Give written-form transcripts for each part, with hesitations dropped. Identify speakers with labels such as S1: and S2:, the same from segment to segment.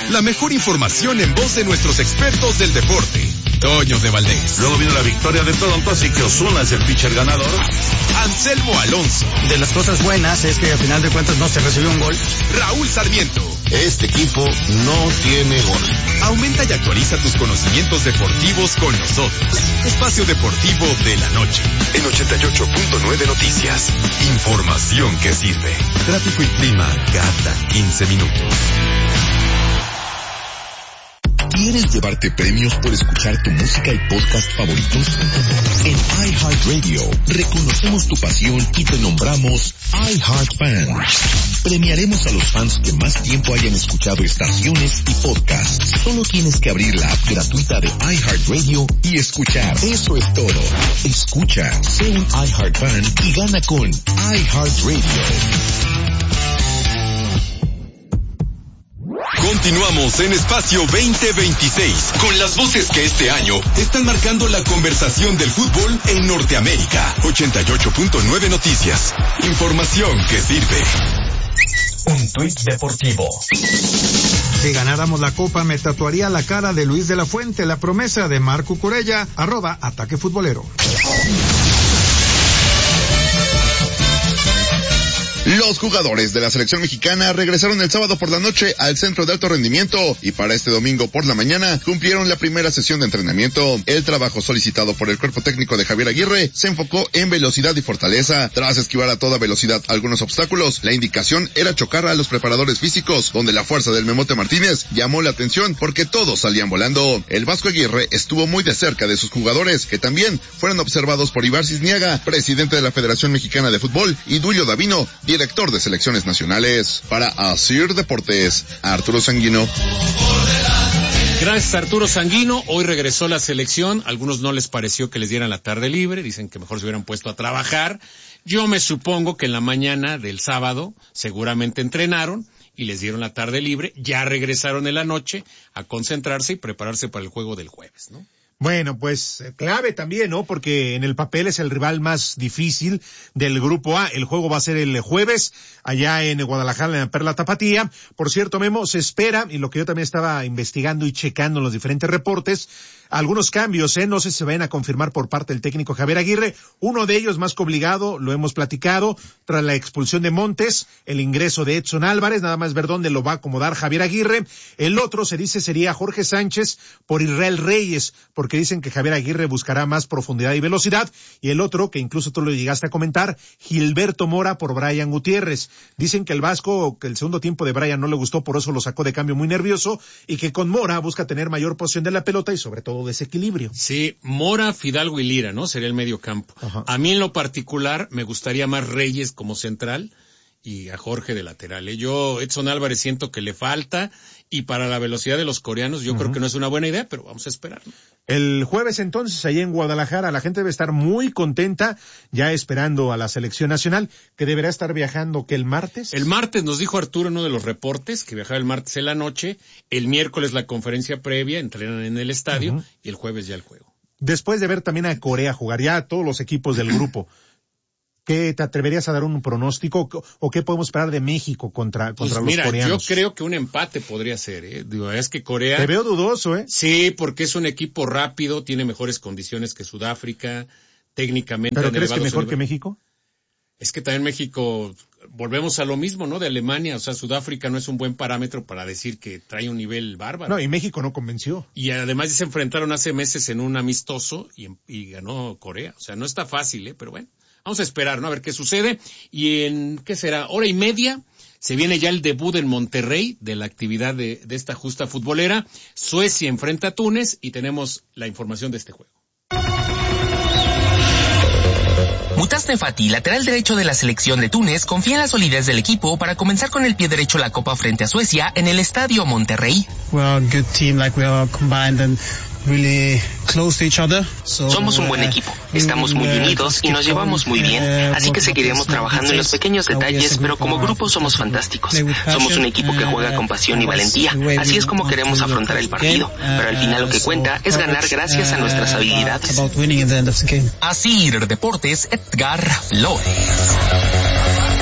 S1: La mejor información en voz de nuestros expertos del deporte. Toño de Valdés.
S2: Luego vino la victoria de Toronto, así que Ozuna es el pitcher ganador.
S1: Anselmo Alonso.
S3: De las cosas buenas es que al final de cuentas no se recibió un gol.
S1: Raúl Sarmiento.
S4: Este equipo no tiene gol.
S1: Aumenta y actualiza tus conocimientos deportivos con nosotros. Espacio Deportivo de la Noche. En 88.9 Noticias. Información que sirve. Tráfico y clima cada 15 minutos.
S4: ¿Quieres llevarte premios por escuchar tu música y podcast favoritos? En iHeartRadio reconocemos tu pasión y te nombramos iHeartFan. Premiaremos a los fans que más tiempo hayan escuchado estaciones y podcasts. Solo tienes que abrir la app gratuita de iHeartRadio y escuchar. Eso es todo. Escucha, sé un iHeartFan y gana con iHeartRadio.
S1: Continuamos en Espacio 2026 con las voces que este año están marcando la conversación del fútbol en Norteamérica. 88.9 Noticias. Información que sirve.
S5: Un tuit deportivo.
S6: Si ganáramos la Copa me tatuaría la cara de Luis de la Fuente, la promesa de Marco Curella, @Ataque Futbolero.
S7: Los jugadores de la selección mexicana regresaron el sábado por la noche al centro de alto rendimiento y para este domingo por la mañana cumplieron la primera sesión de entrenamiento. El trabajo solicitado por el cuerpo técnico de Javier Aguirre se enfocó en velocidad y fortaleza. Tras esquivar a toda velocidad algunos obstáculos, la indicación era chocar a los preparadores físicos, donde la fuerza del Memote Martínez llamó la atención porque todos salían volando. El Vasco Aguirre estuvo muy de cerca de sus jugadores, que también fueron observados por Ibar Cisniaga, presidente de la Federación Mexicana de Fútbol, y Duilio Davino, director de selecciones nacionales. Para Asir Deportes, Arturo Sanguino.
S8: Gracias, Arturo Sanguino. Hoy regresó la selección. Algunos no les pareció que les dieran la tarde libre. Dicen que mejor se hubieran puesto a trabajar. Yo me supongo que en la mañana del sábado seguramente entrenaron y les dieron la tarde libre. Ya regresaron en la noche a concentrarse y prepararse para el juego del jueves, ¿no?
S9: Bueno, pues clave también, ¿no? Porque en el papel es el rival más difícil del Grupo A. El juego va a ser el jueves allá en Guadalajara, en la Perla Tapatía. Por cierto, Memo, se espera, y lo que yo también estaba investigando y checando en los diferentes reportes, algunos cambios, no sé si se vayan a confirmar por parte del técnico Javier Aguirre. Uno de ellos más que obligado, lo hemos platicado, tras la expulsión de Montes, el ingreso de Edson Álvarez, nada más ver dónde lo va a acomodar Javier Aguirre. El otro, se dice, sería Jorge Sánchez por Israel Reyes, porque dicen que Javier Aguirre buscará más profundidad y velocidad. Y el otro, que incluso tú lo llegaste a comentar, Gilberto Mora por Brian Gutiérrez. Dicen que el Vasco, que el segundo tiempo de Brian no le gustó, por eso lo sacó de cambio muy nervioso, y que con Mora busca tener mayor posición de la pelota y sobre todo desequilibrio.
S8: Sí, Mora, Fidalgo y Lira, ¿no? Sería el medio campo.
S9: Ajá.
S8: A mí en lo particular me gustaría más Reyes como central y a Jorge de lateral. Yo, Edson Álvarez, siento que le falta, y para la velocidad de los coreanos yo creo que no es una buena idea, pero vamos a esperar, ¿no?
S9: El jueves entonces, allá en Guadalajara, la gente debe estar muy contenta, ya esperando a la selección nacional, que deberá estar viajando, ¿que el martes?
S8: El martes nos dijo Arturo en uno de los reportes que viajaba el martes en la noche, el miércoles la conferencia previa, entrenan en el estadio, y el jueves ya el juego.
S9: Después de ver también a Corea jugar, ya a todos los equipos del grupo, ¿qué te atreverías a dar un pronóstico o qué podemos esperar de México contra los coreanos?
S8: Yo creo que un empate podría ser, Digo, es que Corea...
S9: Te veo dudoso,
S8: Sí, porque es un equipo rápido, tiene mejores condiciones que Sudáfrica, técnicamente...
S9: ¿Pero crees que mejor que México?
S8: Es que también México, volvemos a lo mismo, ¿no? De Alemania, o sea, Sudáfrica no es un buen parámetro para decir que trae un nivel bárbaro.
S9: No, y México no convenció.
S8: Y además se enfrentaron hace meses en un amistoso y ganó Corea. O sea, no está fácil, pero bueno. Vamos a esperar, ¿no? A ver qué sucede. Y en, ¿qué será? Hora y media, se viene ya el debut en Monterrey de la actividad de esta justa futbolera. Suecia enfrenta a Túnez y tenemos la información de este juego.
S10: Mutas Nefati, lateral derecho de la selección de Túnez, confía en la solidez del equipo para comenzar con el pie derecho la Copa frente a Suecia en el Estadio Monterrey.
S11: Somos un buen equipo, estamos muy unidos y nos llevamos muy bien, así que seguiremos trabajando en los pequeños detalles, pero como grupo somos fantásticos. Somos un equipo que juega con pasión y valentía, así es como queremos afrontar el partido, pero al final lo que cuenta es ganar gracias a nuestras habilidades.
S10: Así Deportes, Edgar Flores.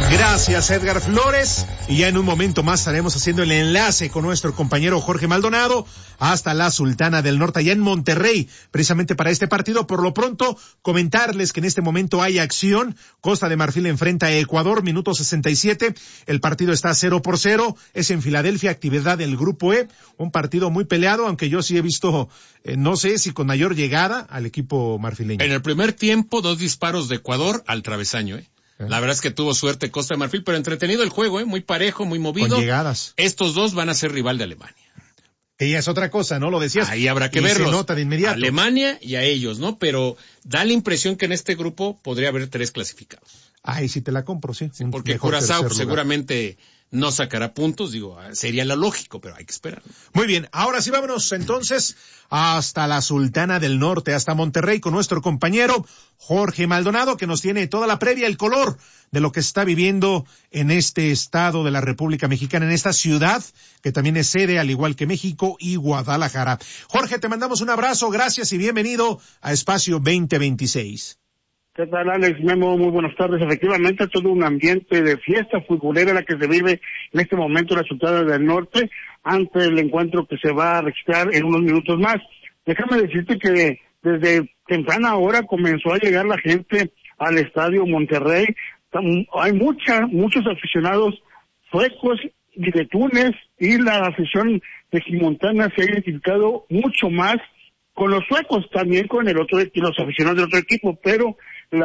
S9: Gracias, Edgar Flores. Y ya en un momento más estaremos haciendo el enlace con nuestro compañero Jorge Maldonado hasta la Sultana del Norte, allá en Monterrey, precisamente para este partido. Por lo pronto, comentarles que en este momento hay acción. Costa de Marfil enfrenta a Ecuador, minuto 67. El partido está 0-0. Es en Filadelfia, actividad del Grupo E. Un partido muy peleado, aunque yo sí he visto, no sé si con mayor llegada al equipo marfileño.
S8: En el primer tiempo, 2 disparos de Ecuador al travesaño, La verdad es que tuvo suerte Costa de Marfil, pero entretenido el juego, muy parejo, muy movido.
S9: Con llegadas.
S8: Estos dos van a ser rival de Alemania.
S9: Que ya es otra cosa, ¿no? Lo decías.
S8: Ahí habrá que verlos.
S9: Se nota de inmediato.
S8: A Alemania y a ellos, ¿no? Pero da la impresión que en este grupo podría haber 3 clasificados.
S9: Ay, sí te la compro, sí.
S8: Porque Curazao seguramente no sacará puntos, sería lo lógico, pero hay que esperar.
S9: Muy bien, ahora sí vámonos entonces hasta la Sultana del Norte, hasta Monterrey, con nuestro compañero Jorge Maldonado, que nos tiene toda la previa, el color de lo que está viviendo en este estado de la República Mexicana, en esta ciudad que también es sede, al igual que México y Guadalajara. Jorge, te mandamos un abrazo, gracias y bienvenido a Espacio 2026.
S12: ¿Qué tal, Alex? Memo, muy buenas tardes. Efectivamente, todo un ambiente de fiesta futbolera la que se vive en este momento en la Sultana del Norte, ante el encuentro que se va a registrar en unos minutos más. Déjame decirte que desde temprana hora comenzó a llegar la gente al Estadio Monterrey. Hay muchos aficionados suecos y de Túnez, y la afición regimontana se ha identificado mucho más con los suecos, también con los aficionados del otro equipo, pero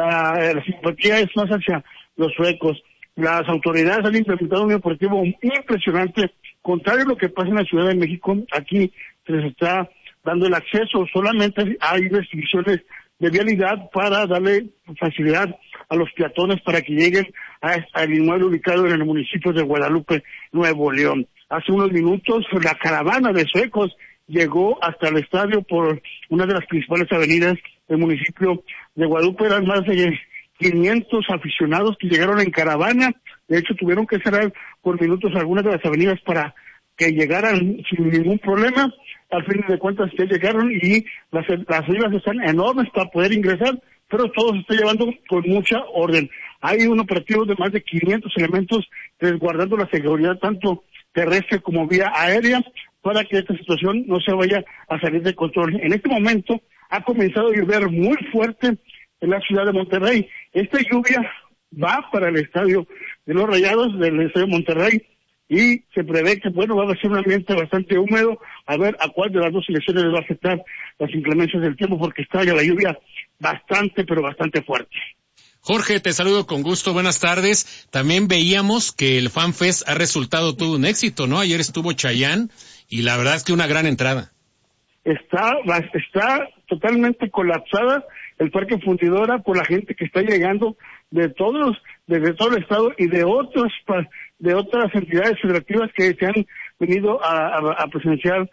S12: la simpatía es más hacia los suecos. Las autoridades han implementado un deportivo impresionante, contrario a lo que pasa en la Ciudad de México. Aquí se les está dando el acceso, solamente hay restricciones de vialidad para darle facilidad a los peatones para que lleguen al inmueble ubicado en el municipio de Guadalupe, Nuevo León. Hace unos minutos la caravana de suecos llegó hasta el estadio por una de las principales avenidas del municipio de Guadalupe. Eran más de 500 aficionados que llegaron en caravana. De hecho, tuvieron que cerrar por minutos algunas de las avenidas para que llegaran sin ningún problema. Al fin de cuentas ya llegaron y las filas están enormes para poder ingresar, pero todo se está llevando con mucha orden. Hay un operativo de más de 500 elementos resguardando la seguridad tanto terrestre como vía aérea, para que esta situación no se vaya a salir de control. En este momento ha comenzado a llover muy fuerte en la ciudad de Monterrey. Esta lluvia va para el estadio de los Rayados del estadio Monterrey y se prevé que, va a ser un ambiente bastante húmedo, a ver a cuál de las dos selecciones les va a afectar las inclemencias del tiempo, porque está ya la lluvia bastante, pero bastante fuerte.
S8: Jorge, te saludo con gusto, buenas tardes. También veíamos que el FanFest ha resultado todo un éxito, ¿no? Ayer estuvo Chayanne y la verdad es que una gran entrada.
S12: Está totalmente colapsada el Parque Fundidora por la gente que está llegando desde todo el estado y de otras entidades federativas que se han venido a presenciar,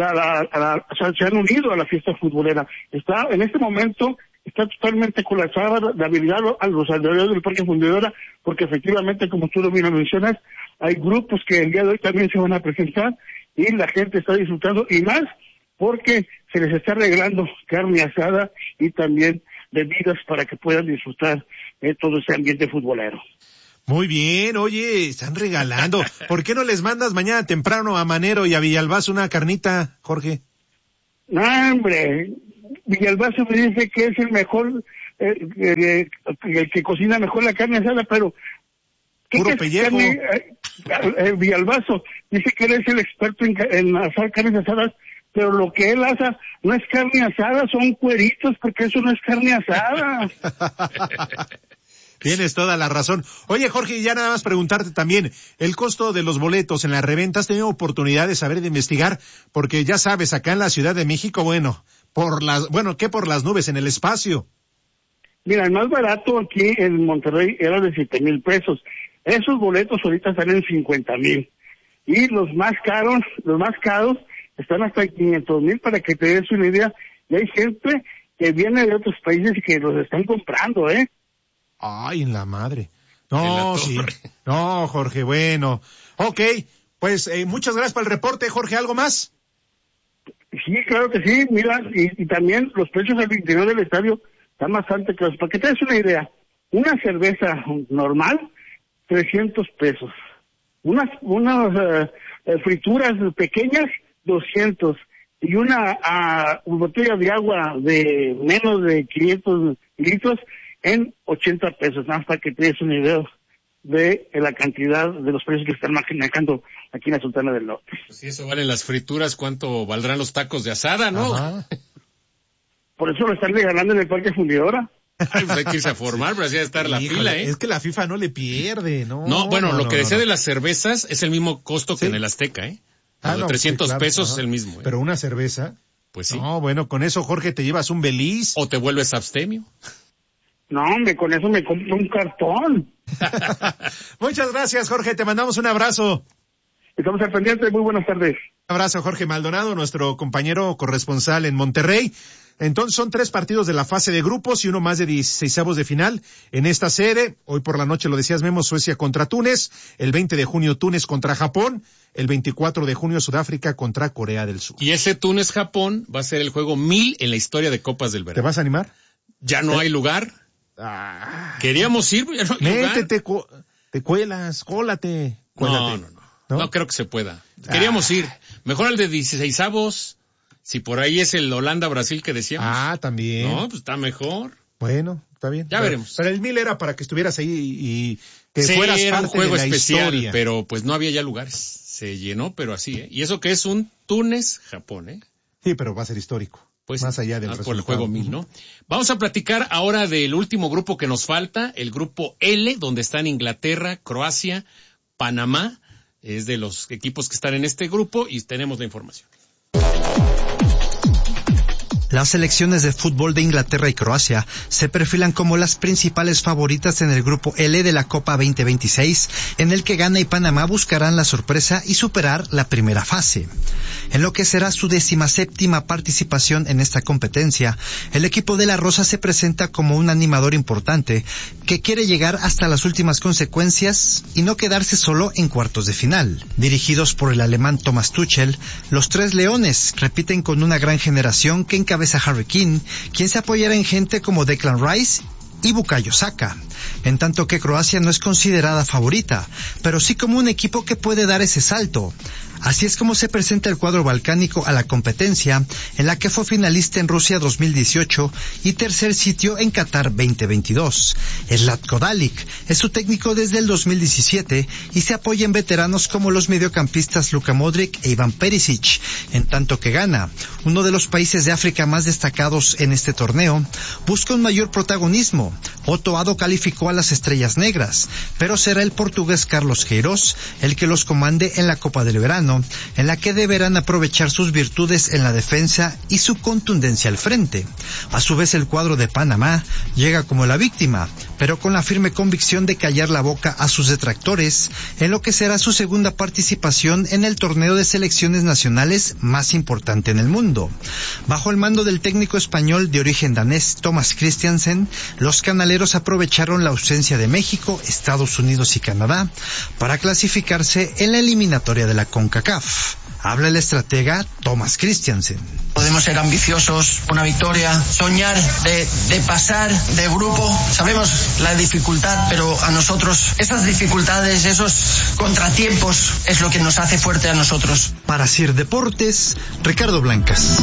S12: se han unido a la fiesta futbolera. En este momento está totalmente colapsada la habilidad a los alrededores del Parque Fundidora, porque efectivamente, como tú lo bien mencionas, hay grupos que el día de hoy también se van a presentar y la gente está disfrutando, y más porque se les está regalando carne asada y también bebidas para que puedan disfrutar de todo ese ambiente futbolero.
S9: Muy bien, oye, están regalando. ¿Por qué no les mandas mañana temprano a Manero y a Villalbazo una carnita, Jorge?
S12: No, hombre, Villalbazo me dice que es el mejor, el que cocina mejor la carne asada, pero
S9: puro pellejo.
S12: Villalbazo dice que él es el experto en asar carnes asadas, pero lo que él asa no es carne asada, son cueritos, porque eso no es carne asada.
S9: Tienes toda la razón. Oye, Jorge, ya nada más preguntarte también, el costo de los boletos en la reventa, ¿has tenido oportunidad de saber, de investigar? Porque ya sabes, acá en la Ciudad de México, por las nubes en el espacio.
S12: Mira, el más barato aquí en Monterrey era de 7,000 pesos. Esos boletos ahorita están en 50,000. Y los más caros están hasta 500,000, para que te des una idea. Y hay gente que viene de otros países y que los están comprando, ¿eh?
S9: Ay, en la madre. No, sí. No, Jorge, bueno. Ok, pues muchas gracias por el reporte, Jorge. ¿Algo más?
S12: Sí, claro que sí. Mira, y también los precios al interior del estadio están bastante claros. Para que te des una idea, una cerveza normal 300 pesos. Unas frituras pequeñas, 200. Y una botella de agua de menos de 500 litros en 80 pesos. Nada más para que te des una idea de la cantidad de los precios que están manejando aquí en la Sultana del Norte.
S8: Pues si eso valen las frituras, ¿cuánto valdrán los tacos de asada, no?
S9: Ajá.
S12: Por eso lo están regalando en el Parque Fundidora.
S8: Ay, pues hay que irse a formar, pero así debe estar la fila, ¿eh?
S9: Es que la FIFA no le pierde, ¿no?
S8: No, bueno, lo que decía de las cervezas es el mismo costo que en el Azteca, ¿eh? Los 300
S9: claro,
S8: pesos
S9: ajá.
S8: es el mismo, ¿eh?
S9: Pero una cerveza.
S8: Pues sí.
S9: No, bueno, con eso, Jorge, te llevas un Beliz.
S8: O te vuelves abstemio.
S12: No, hombre, con eso me compro un cartón.
S9: Muchas gracias, Jorge, te mandamos un abrazo.
S12: Estamos al pendiente, muy buenas tardes.
S9: Un abrazo, Jorge Maldonado, nuestro compañero corresponsal en Monterrey. Entonces son 3 partidos de la fase de grupos y uno más de 16avos de final en esta sede. Hoy por la noche, lo decías, Memo, Suecia contra Túnez. El 20 de junio, Túnez contra Japón. El 24 de junio, Sudáfrica contra Corea del Sur.
S8: Y ese Túnez-Japón va a ser el juego 1000 en la historia de Copas del Verano.
S9: ¿Te vas a animar?
S8: Ya no hay lugar. Queríamos ir, ya no hay lugar.
S9: Métete, te cuelas, cólate. Cuélate.
S8: No creo que se pueda. Queríamos ir. Mejor al de 16avos. Si por ahí es el Holanda-Brasil que decíamos.
S9: Ah, también.
S8: No, pues está mejor.
S9: Bueno, está bien.
S8: Ya veremos.
S9: Pero el 1000 era para que estuvieras ahí y que fueras
S8: era
S9: parte
S8: un juego
S9: de la
S8: especial,
S9: historia.
S8: pero pues no había ya lugares. Se llenó, pero así, ¿eh? Y eso que es un Túnez-Japón, ¿eh?
S9: Sí, pero va a ser histórico.
S8: Pues
S9: más allá del resultado.
S8: Por el juego 1000, ¿no? Vamos a platicar ahora del último grupo que nos falta, el grupo L, donde están Inglaterra, Croacia, Panamá. Es de los equipos que están en este grupo y tenemos la información.
S13: Las selecciones de fútbol de Inglaterra y Croacia se perfilan como las principales favoritas en el grupo L de la Copa 2026, en el que Ghana y Panamá buscarán la sorpresa y superar la primera fase. En lo que será su 17ª participación en esta competencia, el equipo de la Rosa se presenta como un animador importante que quiere llegar hasta las últimas consecuencias y no quedarse solo en cuartos de final. Dirigidos por el alemán Thomas Tuchel, los Tres Leones repiten con una gran generación que encabeza Harry Kane, quien se apoyará en gente como Declan Rice y Bukayo Saka, en tanto que Croacia no es considerada favorita, pero sí como un equipo que puede dar ese salto. Así es como se presenta el cuadro balcánico a la competencia, en la que fue finalista en Rusia 2018 y tercer sitio en Qatar 2022. Zlatko Dalic es su técnico desde el 2017 y se apoya en veteranos como los mediocampistas Luka Modric e Ivan Perisic, en tanto que Ghana, uno de los países de África más destacados en este torneo, busca un mayor protagonismo. Otto Addo calificó a las Estrellas Negras, pero será el portugués Carlos Queiroz el que los comande en la Copa del Verano, en la que deberán aprovechar sus virtudes en la defensa y su contundencia al frente. A su vez, el cuadro de Panamá llega como la víctima, pero con la firme convicción de callar la boca a sus detractores, en lo que será su segunda participación en el torneo de selecciones nacionales más importante en el mundo. Bajo el mando del técnico español de origen danés Thomas Christiansen, los canaleros aprovecharon la ausencia de México, Estados Unidos y Canadá para clasificarse en la eliminatoria de la CONCACAF. Habla el estratega Thomas Christiansen.
S14: Podemos ser ambiciosos, una victoria, soñar de pasar de grupo. Sabemos la dificultad, pero a nosotros esas dificultades, esos contratiempos es lo que nos hace fuerte a nosotros.
S13: Para CIR Deportes, Ricardo Blancas.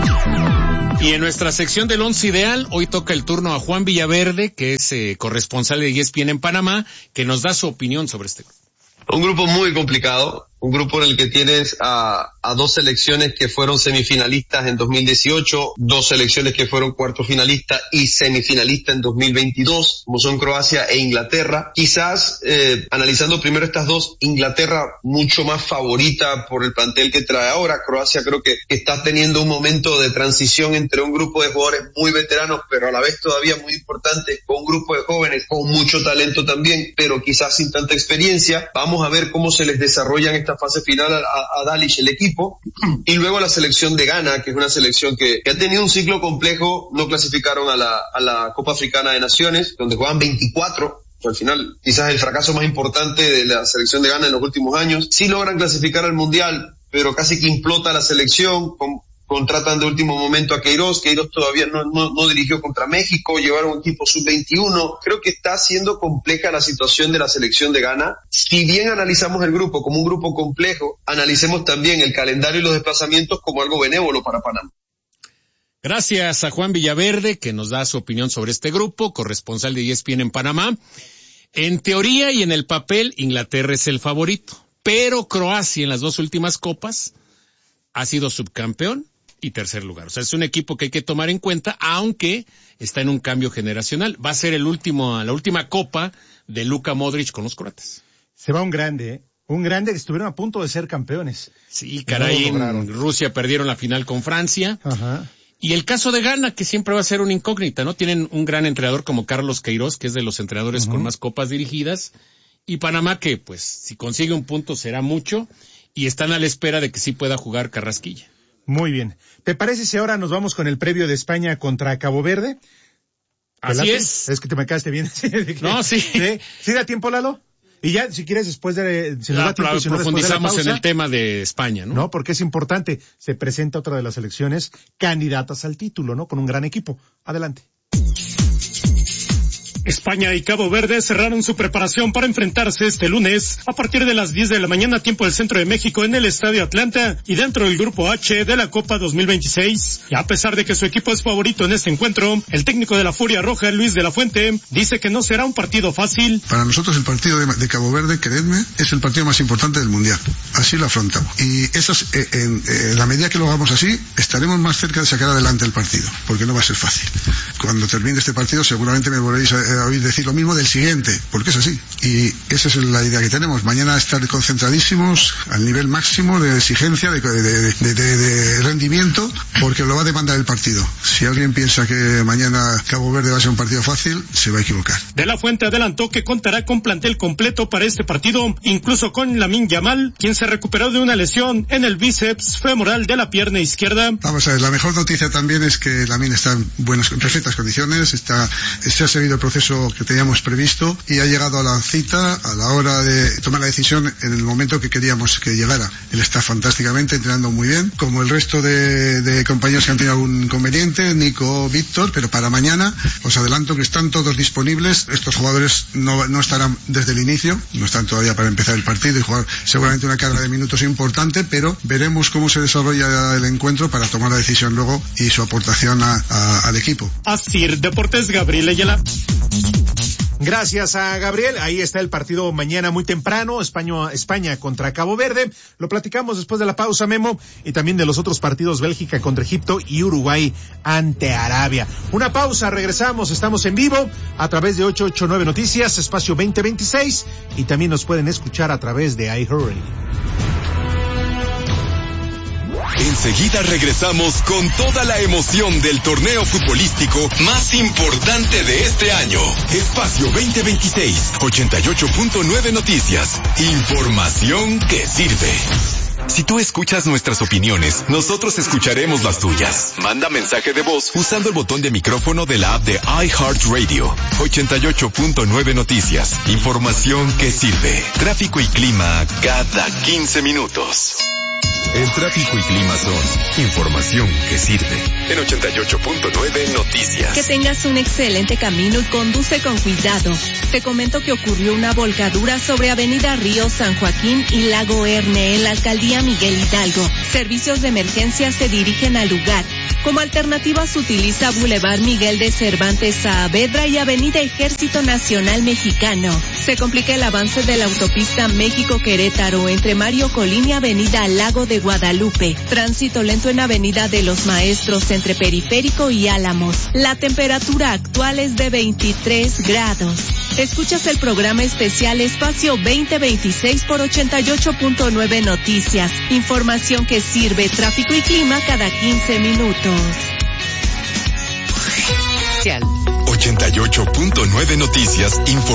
S8: Y en nuestra sección del once ideal, hoy toca el turno a Juan Villaverde, que es corresponsal de ESPN en Panamá, que nos da su opinión sobre este grupo.
S15: Un grupo muy complicado, un grupo en el que tienes a dos selecciones que fueron semifinalistas en 2018, dos selecciones que fueron cuarto finalistas y semifinalistas en 2022, como son Croacia e Inglaterra. Quizás, analizando primero estas dos, Inglaterra mucho más favorita por el plantel que trae ahora. Croacia creo que está teniendo un momento de transición entre un grupo de jugadores muy veteranos, pero a la vez todavía muy importante, con un grupo de jóvenes con mucho talento también, pero quizás sin tanta experiencia. Vamos a ver cómo se les desarrolla en esta fase final a Dalic el equipo. Y luego la selección de Ghana, que es una selección que ha tenido un ciclo complejo. No clasificaron a la Copa Africana de Naciones, donde juegan 24. Al final, quizás el fracaso más importante de la selección de Ghana en los últimos años. Sí logran clasificar al Mundial, pero casi que implota la selección con contratan de último momento a Queiroz todavía no dirigió contra México, llevaron un equipo sub-21, creo que está siendo compleja la situación de la selección de Ghana. Si bien analizamos el grupo como un grupo complejo, analicemos también el calendario y los desplazamientos como algo benévolo para Panamá.
S8: Gracias a Juan Villaverde, que nos da su opinión sobre este grupo, corresponsal de ESPN en Panamá. En teoría y en el papel, Inglaterra es el favorito, pero Croacia en las 2 últimas copas ha sido subcampeón y tercer lugar. O sea, es un equipo que hay que tomar en cuenta, aunque está en un cambio generacional. Va a ser la última copa de Luka Modric con los croatas.
S9: Se va un grande que estuvieron a punto de ser campeones.
S8: Sí, caray, en Rusia perdieron la final con Francia.
S9: Ajá.
S8: Y el caso de Ghana, que siempre va a ser una incógnita, ¿no? Tienen un gran entrenador como Carlos Queiroz, que es de los entrenadores con más copas dirigidas. Y Panamá, que pues si consigue un punto será mucho. Y están a la espera de que sí pueda jugar Carrasquilla.
S9: Muy bien. ¿Te parece si ahora nos vamos con el previo de España contra Cabo Verde?
S8: Así es.
S9: Es que te me quedaste bien.
S8: No, sí.
S9: ¿Sí da tiempo, Lalo? Y ya, si quieres, después de... Si nos da tiempo, si no,
S8: profundizamos
S9: pausa,
S8: en el tema de España, ¿no?
S9: No, porque es importante. Se presenta otra de las selecciones candidatas al título, ¿no? Con un gran equipo. Adelante.
S16: España y Cabo Verde cerraron su preparación para enfrentarse este lunes a partir de las 10 de la mañana tiempo del centro de México en el Estadio Atlanta y dentro del grupo H de la Copa 2026. Y a pesar de que su equipo es favorito en este encuentro, el técnico de la Furia Roja, Luis de la Fuente, dice que no será un partido fácil.
S17: Para nosotros el partido de Cabo Verde, creedme, es el partido más importante del Mundial. Así lo afrontamos. Y en la medida que lo hagamos así, estaremos más cerca de sacar adelante el partido, porque no va a ser fácil. Cuando termine este partido seguramente me volveréis a oír decir lo mismo del siguiente, porque es así. Y esa es la idea que tenemos. Mañana estar concentradísimos al nivel máximo de exigencia, de rendimiento, porque lo va a demandar el partido. Si alguien piensa que mañana Cabo Verde va a ser un partido fácil, se va a equivocar.
S16: De la Fuente adelantó que contará con plantel completo para este partido, incluso con Lamine Yamal, quien se recuperó de una lesión en el bíceps femoral de la pierna izquierda.
S17: Vamos a ver, la mejor noticia también es que Lamine está en perfectas condiciones, se ha seguido el proceso que teníamos previsto y ha llegado a la cita a la hora de tomar la decisión en el momento que queríamos que llegara. Él está fantásticamente, entrenando muy bien, como el resto de compañeros que han tenido algún inconveniente, Nico, Víctor, pero para mañana os adelanto que están todos disponibles. Estos jugadores no estarán desde el inicio, no están todavía para empezar el partido y jugar seguramente una carga de minutos importante, pero veremos cómo se desarrolla el encuentro para tomar la decisión luego y su aportación al equipo.
S16: Asir Deportes, Gabriel Ayala.
S9: Gracias a Gabriel. Ahí está el partido mañana muy temprano, España contra Cabo Verde. Lo platicamos después de la pausa, Memo, y también de los otros partidos, Bélgica contra Egipto y Uruguay ante Arabia. Una pausa, regresamos, estamos en vivo a través de 889 Noticias, espacio 2026, y también nos pueden escuchar a través de iHurry.
S1: Enseguida regresamos con toda la emoción del torneo futbolístico más importante de este año. Espacio 2026, 88.9 Noticias. Información que sirve. Si tú escuchas nuestras opiniones, nosotros escucharemos las tuyas. Manda mensaje de voz usando el botón de micrófono de la app de iHeartRadio. 88.9 Noticias. Información que sirve. Tráfico y clima cada 15 minutos. El tráfico y clima son información que sirve. En 88.9 Noticias.
S18: Que tengas un excelente camino y conduce con cuidado. Te comento que ocurrió una volcadura sobre Avenida Río San Joaquín y Lago Erne en la alcaldía Miguel Hidalgo. Servicios de emergencia se dirigen al lugar. Como alternativa se utiliza Boulevard Miguel de Cervantes Saavedra y Avenida Ejército Nacional Mexicano. Se complica el avance de la autopista México-Querétaro entre Mario Colín y Avenida Lago de Guadalupe. Tránsito lento en Avenida de los Maestros entre Periférico y Álamos. La temperatura actual es de 23 grados. Escuchas el programa especial Espacio 2026 por 88.9 Noticias. Información que sirve, tráfico y clima cada 15 minutos.
S1: 88.9 Noticias.